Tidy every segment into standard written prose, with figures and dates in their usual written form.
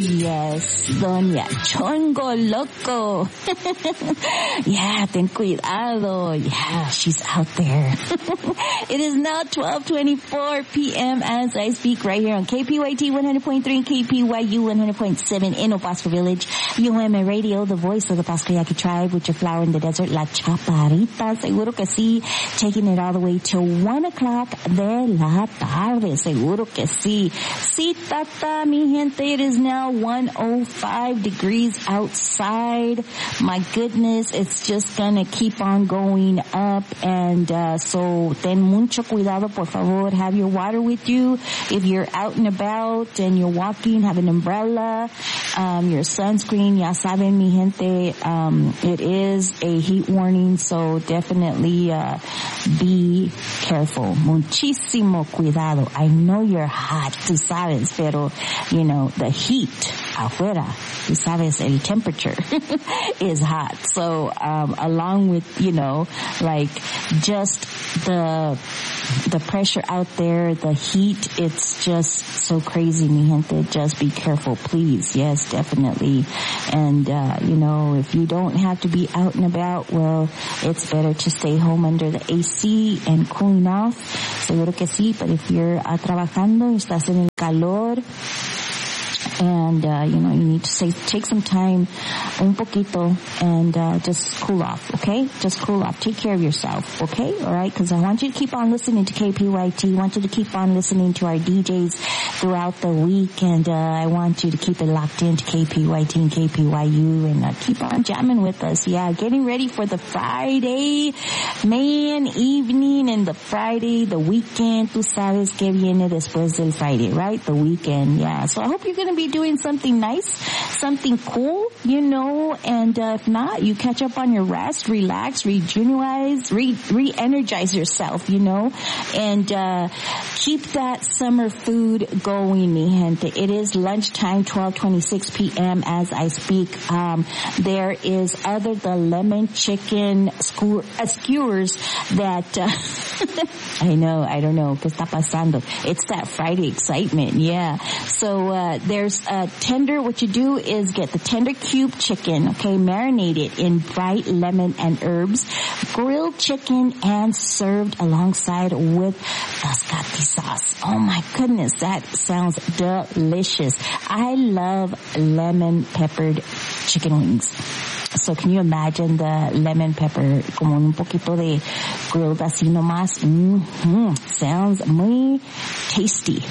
yes, Doña Chongo Loco. Yeah, ten cuidado. Yeah, she's out there. It is now 12:24 p.m. as I speak right here on KPYT 100.3 and KPYU 100.7 in Opasco Village. UMA Radio, the voice of the Pascua Yaqui tribe, with your flower in the desert, La Chaparrita. Seguro que sí. Taking it all the way till 1 o'clock de la tarde. Seguro que sí. Sí, tata, mi gente. It is now 105 degrees outside. My goodness, it's just gonna keep on going up. And so ten mucho cuidado, por favor. Have your water with you. If you're out and about and you're walking, have an umbrella, your sunscreen. Ya saben, mi gente, it is a heat warning, so definitely be careful. Muchísimo cuidado. I know you're hot, tú sabes, pero, you know, the heat afuera, tú sabes, el temperature is hot. So, along with, you know, like just the pressure out there, the heat, it's just so crazy, mi gente. Just be careful, please. Yes, definitely. And, you know, if you don't have to be out and about, well, it's better to stay home under the AC and cooling off. Seguro que sí, but if you're trabajando, estás en el calor, and, you know, you need to take some time, un poquito, and, just cool off, okay? Just cool off. Take care of yourself, okay? Alright? Cause I want you to keep on listening to KPYT. I want you to keep on listening to our DJs throughout the week, and, I want you to keep it locked into KPYT and KPYU, and, keep on jamming with us. Yeah, getting ready for the Friday, man, evening, and the Friday, the weekend. Tú sabes que viene después del Friday, right? The weekend, yeah. So I hope you're gonna be doing something nice, something cool, you know, and if not, you catch up on your rest, relax, rejuvenate, re-energize yourself, you know, and keep that summer food going, mi gente. It is lunchtime, 12:26 p.m. as I speak. There is other the lemon chicken skewers that I know, I don't know, ¿qué está pasando? It's that Friday excitement, yeah. So there's tender. What you do is get the tender cube chicken, okay, marinate it in bright lemon and herbs, grilled chicken, and served alongside with Tascati sauce. Oh my goodness, that sounds delicious. I love lemon peppered chicken wings. So can you imagine the lemon pepper como un poquito de grilled así nomás? Sounds muy tasty.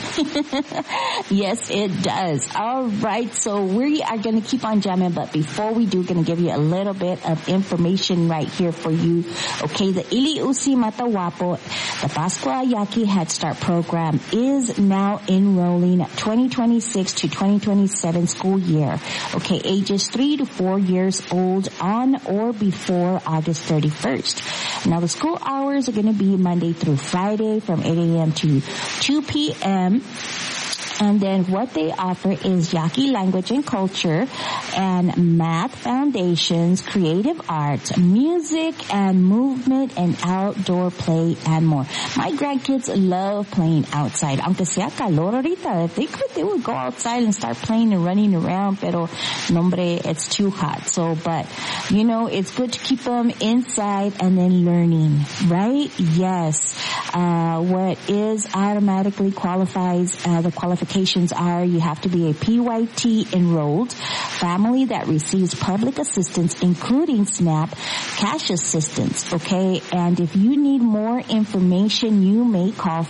Yes, it does. All right, so we are going to keep on jamming, but before we do, going to give you a little bit of information right here for you. Okay, the Ili Usi Matawapo, the Pascua Yaqui Head Start program is now enrolling 2026 to 2027 school year. Okay, ages 3 to 4 years old on or before August 31st. Now the school hours are going to be Monday through Friday from 8 a.m. to 2 p.m. And then what they offer is Yaqui language and culture and math foundations, creative arts, music and movement and outdoor play and more. My grandkids love playing outside. Aunque sea calor ahorita, if they could, they would go outside and start playing and running around, pero nombre, it's too hot. So, but, you know, it's good to keep them inside and then learning, right? Yes. What is automatically qualifies, the qualifications are you have to be a PYT enrolled family that receives public assistance, including SNAP, cash assistance, okay? And if you need more information, you may call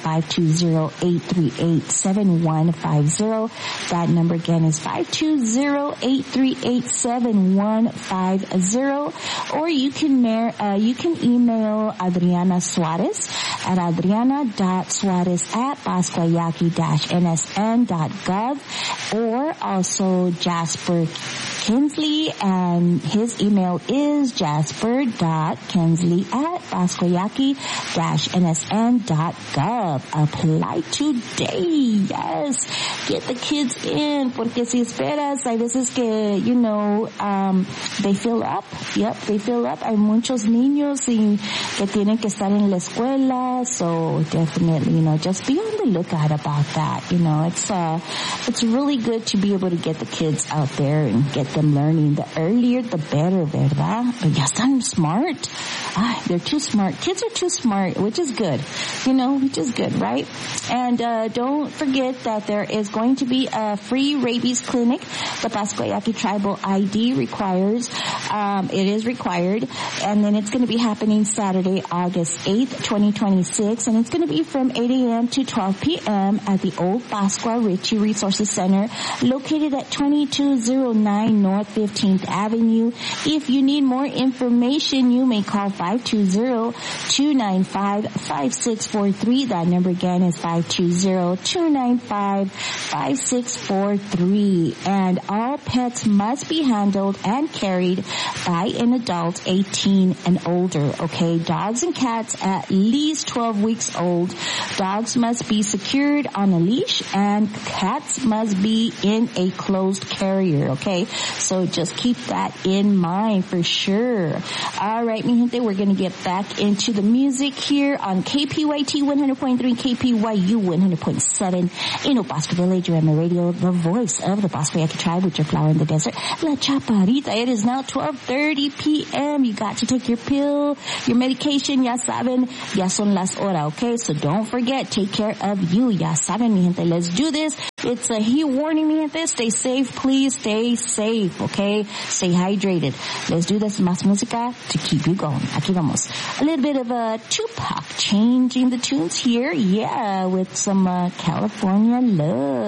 520-838-7150. That number again is 520-838-7150. Or you can email Adriana Suarez at adriana.suarez@pascuayaqui-nsn.gov, or also Jasper Kinsley, and his email is jasper.kinsley@pascoyaki-nsn.gov. Apply today. Yes. Get the kids in, porque si esperas, hay veces que, they fill up. Yep, they fill up. Hay muchos niños que tienen que estar en la escuela, so definitely, just be on the lookout about that. It's really good to be able to get the kids out there and get them learning. The earlier, the better, ¿verdad? But ya están smart. They're too smart. Kids are too smart, which is good. Which is good, right? And don't forget that there is going to be a free rabies clinic. The Pascoyaki Tribal ID it is required. And then it's going to be happening Saturday, August 8th, 2026. And it's going to be from 8 a.m. to 12 p.m. at the Old Pascua Ritchie Resources Center, located at 2209 North 15th Avenue. If you need more information, you may call 520-295-5643. That number again is 520-295-5643. And all pets must be handled and carried by an adult 18 and older, okay? Dogs and cats at least 12 weeks old. Dogs must be secured on a leash, and cats must be in a closed carrier, okay? So just keep that in mind for sure. All right, mi gente, we're going to get back into the music here on KPYT 100.3, KPYU 100.7 in El Paso Village, UM Radio, the voice of the Pascoyaki tribe with your flower in the desert, La Chaparrita. It is now 12:30 p.m. You got to take your pill, your medication, ya saben, ya son las horas, okay? So don't forget, take care of you, ya saben, mi gente. Let's do this. It's a heat warning, mi gente. Stay safe, please. Stay safe, okay? Stay hydrated. Let's do this. Más música to keep you going. Aquí vamos. A little bit of a Tupac, changing the tunes here. Yeah, with some California love.